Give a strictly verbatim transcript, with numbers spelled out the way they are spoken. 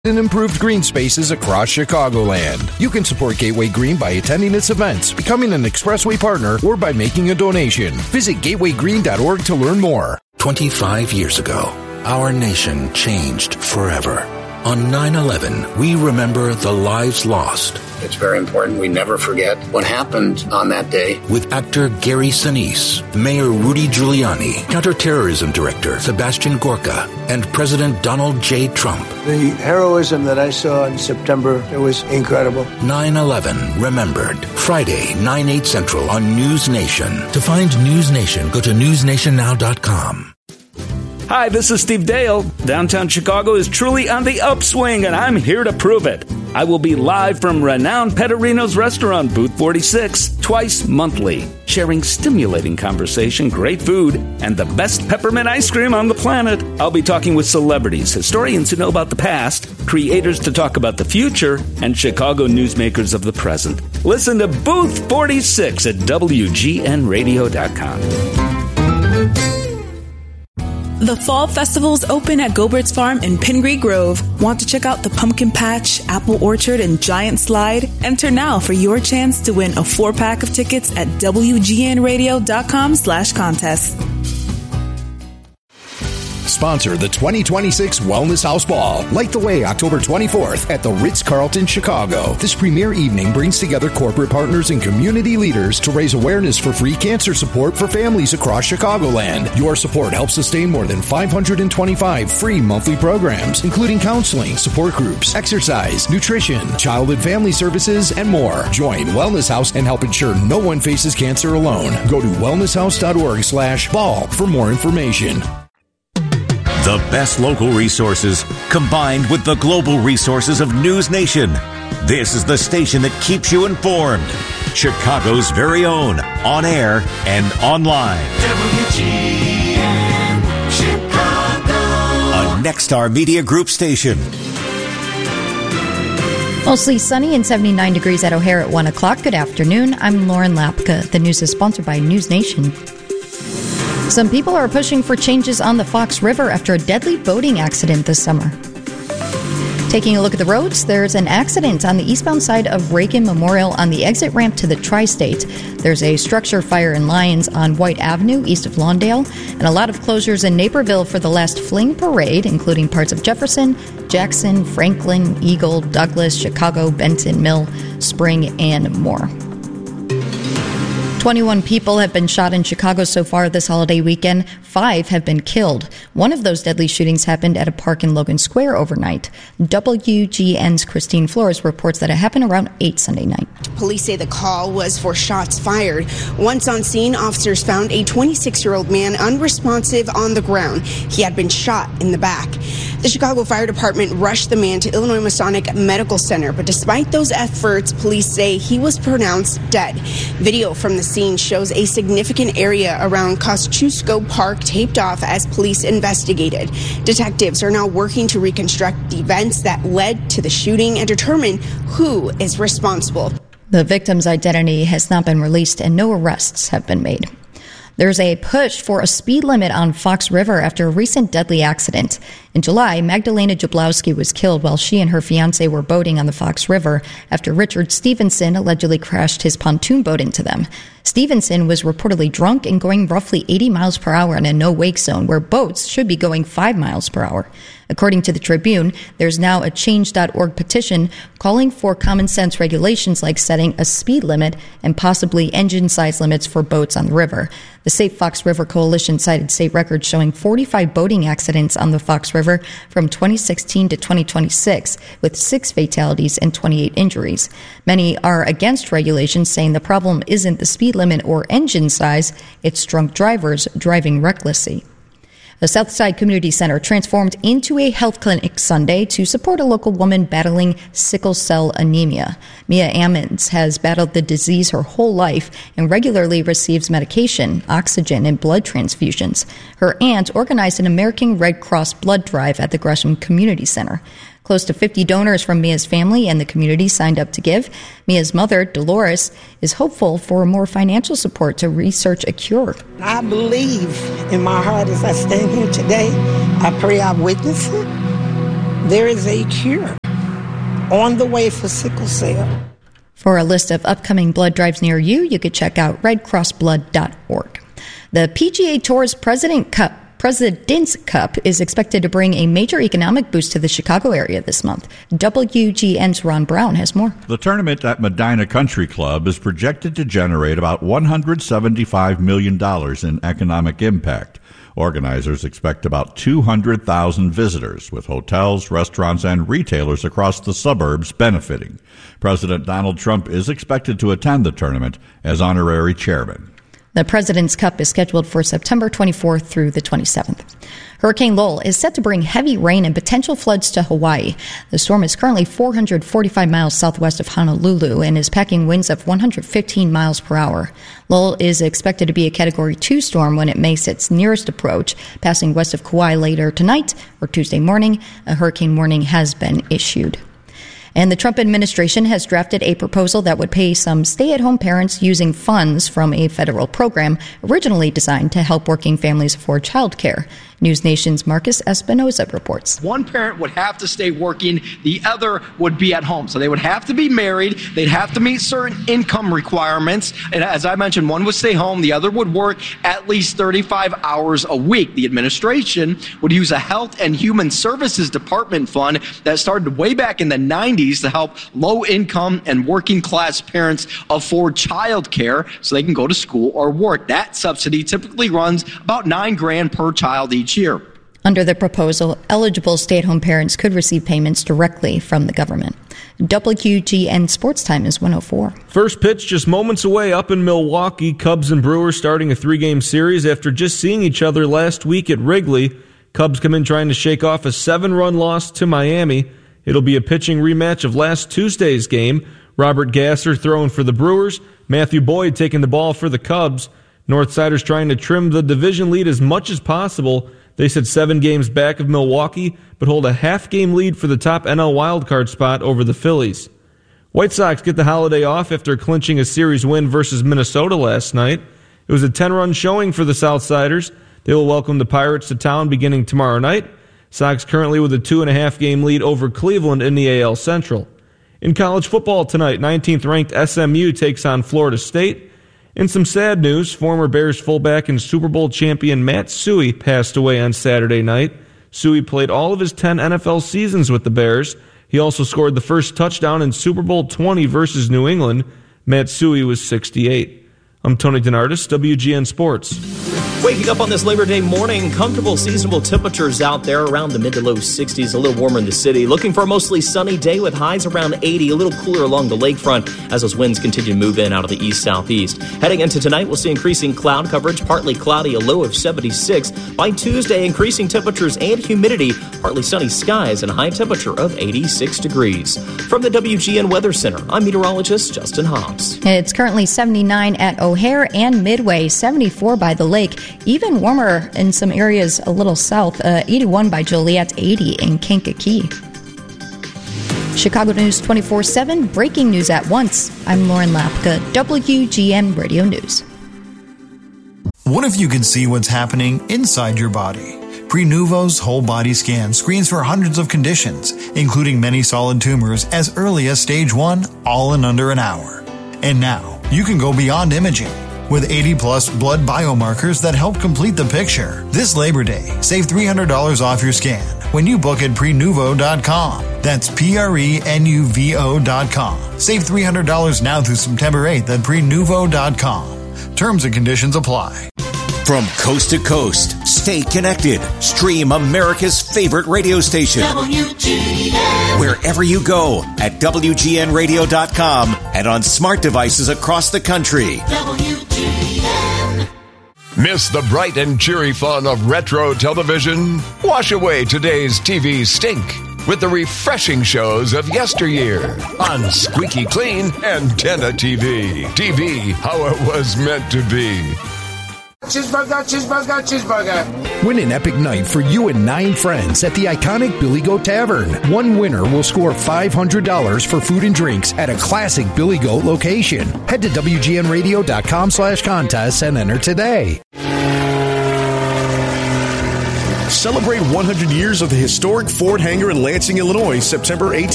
and improved green spaces across Chicagoland. You can support Gateway Green by attending its events, becoming an Expressway partner, or by making a donation. Visit gateway green dot org to learn more. twenty-five years ago, our nation changed forever. On nine eleven, we remember the lives lost. It's very important we never forget what happened on that day. With actor Gary Sinise, Mayor Rudy Giuliani, Counterterrorism Director Sebastian Gorka, and President Donald J. Trump. The heroism that I saw in September, it was incredible. nine eleven Remembered. Friday, nine, eight Central on News Nation. To find News Nation, go to news nation now dot com. Hi, this is Steve Dale. Downtown Chicago is truly on the upswing, and I'm here to prove it. I will be live from renowned Pettorino's restaurant, Booth forty-six, twice monthly, sharing stimulating conversation, great food, and the best peppermint ice cream on the planet. I'll be talking with celebrities, historians who know about the past, creators to talk about the future, and Chicago newsmakers of the present. Listen to Booth forty-six at W G N radio dot com. The Fall Festival's open at Gobert's Farm in Pingree Grove. Want to check out the Pumpkin Patch, Apple Orchard, and Giant Slide? Enter now for your chance to win a four-pack of tickets at W G N radio dot com slash contest. Sponsor the twenty twenty-six Wellness House Ball. Light the way October twenty-fourth at the Ritz-Carlton, Chicago. This premier evening brings together corporate partners and community leaders to raise awareness for free cancer support for families across Chicagoland. Your support helps sustain more than five hundred twenty-five free monthly programs, including counseling, support groups, exercise, nutrition, child and family services, and more. Join Wellness House and help ensure no one faces cancer alone. Go to wellness house dot org slash ball for more information. The best local resources combined with the global resources of News Nation. This is the station that keeps you informed. Chicago's very own, on air and online. W G N Chicago. A Nexstar Media Group station. Mostly sunny and seventy-nine degrees at O'Hare at one o'clock. Good afternoon. I'm Lauren Lapka. The news is sponsored by News Nation. Some people are pushing for changes on the Fox River after a deadly boating accident this summer. Taking a look at the roads, there's an accident on the eastbound side of Reagan Memorial on the exit ramp to the Tri-State. There's a structure fire in Lyons on White Avenue east of Lawndale, and a lot of closures in Naperville for the last Fling Parade, including parts of Jefferson, Jackson, Franklin, Eagle, Douglas, Chicago, Benton, Mill, Spring, and more. twenty-one people have been shot in Chicago so far this holiday weekend. Five have been killed. One of those deadly shootings happened at a park in Logan Square overnight. W G N's Christine Flores reports that it happened around eight Sunday night. Police say the call was for shots fired. Once on scene, officers found a twenty-six-year-old man unresponsive on the ground. He had been shot in the back. The Chicago Fire Department rushed the man to Illinois Masonic Medical Center, but despite those efforts, police say he was pronounced dead. Video from the scene shows a significant area around Kosciuszko Park taped off as police investigated. Detectives are now working to reconstruct the events that led to the shooting and determine who is responsible. The victim's identity has not been released and no arrests have been made. There's a push for a speed limit on Fox River after a recent deadly accident. In July, Magdalena Jablowski was killed while she and her fiancé were boating on the Fox River after Richard Stevenson allegedly crashed his pontoon boat into them. Stevenson was reportedly drunk and going roughly eighty miles per hour in a no-wake zone where boats should be going five miles per hour. According to the Tribune, there's now a change dot org petition calling for common sense regulations like setting a speed limit and possibly engine size limits for boats on the river. The Safe Fox River Coalition cited state records showing forty-five boating accidents on the Fox River from twenty sixteen to twenty twenty-six, with six fatalities and twenty-eight injuries. Many are against regulations, saying the problem isn't the speed limit or engine size, it's drunk drivers driving recklessly. The Southside Community Center transformed into a health clinic Sunday to support a local woman battling sickle cell anemia. Mia Ammons has battled the disease her whole life and regularly receives medication, oxygen, and blood transfusions. Her aunt organized an American Red Cross blood drive at the Gresham Community Center. Close to fifty donors from Mia's family and the community signed up to give. Mia's mother, Dolores, is hopeful for more financial support to research a cure. I believe in my heart as I stand here today. I pray I witness it, there is a cure on the way for sickle cell. For a list of upcoming blood drives near you, you could check out red cross blood dot org. The P G A Tour's President Cup President's Cup is expected to bring a major economic boost to the Chicago area this month. W G N's Ron Brown has more. The tournament at Medina Country Club is projected to generate about one hundred seventy-five million dollars in economic impact. Organizers expect about two hundred thousand visitors, with hotels, restaurants, and retailers across the suburbs benefiting. President Donald Trump is expected to attend the tournament as honorary chairman. The President's Cup is scheduled for September twenty-fourth through the twenty-seventh. Hurricane Lowell is set to bring heavy rain and potential floods to Hawaii. The storm is currently four hundred forty-five miles southwest of Honolulu and is packing winds of one hundred fifteen miles per hour. Lowell is expected to be a Category two storm when it makes its nearest approach, passing west of Kauai later tonight or Tuesday morning. A hurricane warning has been issued. And the Trump administration has drafted a proposal that would pay some stay-at-home parents using funds from a federal program originally designed to help working families afford child care. News Nation's Marcus Espinoza reports. One parent would have to stay working, the other would be at home. So they would have to be married, they'd have to meet certain income requirements, and as I mentioned, one would stay home, the other would work at least thirty-five hours a week. The administration would use a Health and Human Services Department fund that started way back in the nineties to help low-income and working-class parents afford child care so they can go to school or work. That subsidy typically runs about nine grand per child each year. Under the proposal, eligible stay-at-home parents could receive payments directly from the government. W G N Sports Time is one oh four. First pitch just moments away up in Milwaukee. Cubs and Brewers starting a three-game series after just seeing each other last week at Wrigley. Cubs come in trying to shake off a seven-run loss to Miami. It'll be a pitching rematch of last Tuesday's game. Robert Gasser throwing for the Brewers. Matthew Boyd taking the ball for the Cubs. Northsiders trying to trim the division lead as much as possible. They sit seven games back of Milwaukee, but hold a half-game lead for the top N L wildcard spot over the Phillies. White Sox get the holiday off after clinching a series win versus Minnesota last night. It was a ten-run showing for the Southsiders. They will welcome the Pirates to town beginning tomorrow night. Sox currently with a two-and-a-half game lead over Cleveland in the A L Central. In college football tonight, nineteenth-ranked S M U takes on Florida State. In some sad news, former Bears fullback and Super Bowl champion Matt Suhey passed away on Saturday night. Suhey played all of his ten N F L seasons with the Bears. He also scored the first touchdown in Super Bowl twenty versus New England. Matt Suhey was sixty-eight. I'm Tony DeNardis, W G N Sports. Waking up on this Labor Day morning, comfortable seasonable temperatures out there around the mid to low sixties, a little warmer in the city. Looking for a mostly sunny day with highs around eighty, a little cooler along the lakefront as those winds continue to move in out of the east-southeast. Heading into tonight, we'll see increasing cloud coverage, partly cloudy, a low of seventy-six. By Tuesday, increasing temperatures and humidity, partly sunny skies, and a high temperature of eighty-six degrees. From the W G N Weather Center, I'm meteorologist Justin Hobbs. It's currently seventy-nine at O'Hare and Midway, seventy-four by the lake. Even warmer in some areas a little south, uh, eighty-one by Joliet, eighty in Kankakee. Chicago News twenty-four seven, breaking news at once. I'm Lauren Lapka, W G N Radio News. What if you could see what's happening inside your body? Prenuvo's whole body scan screens for hundreds of conditions, including many solid tumors as early as stage one, all in under an hour. And now, you can go beyond imaging. With eighty plus blood biomarkers that help complete the picture. This Labor Day, save three hundred dollars off your scan when you book at prenuvo dot com. That's P R E N U V O dot com. Save three hundred dollars now through September eighth at prenuvo dot com. Terms and conditions apply. From coast to coast, stay connected. Stream America's favorite radio station. W G N. Wherever you go at W G N radio dot com and on smart devices across the country. W G N. Miss the bright and cheery fun of retro television? Wash away today's T V stink with the refreshing shows of yesteryear on Squeaky Clean Antenna T V. T V, how it was meant to be. Cheeseburger, cheeseburger, cheeseburger. Win an epic night for you and nine friends at the iconic Billy Goat Tavern. One winner will score five hundred dollars for food and drinks at a classic Billy Goat location. Head to W G N radio dot com slash contests and enter today. Celebrate one hundred years of the historic Ford hangar in Lansing, Illinois, September eighteenth.